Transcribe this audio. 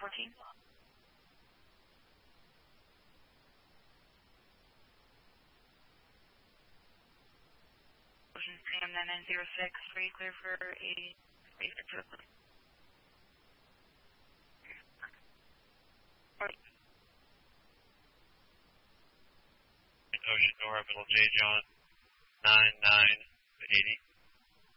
Ocean Sam 9906, are you clear for a space to a clip? Ocean Nora, Middle J John 9980.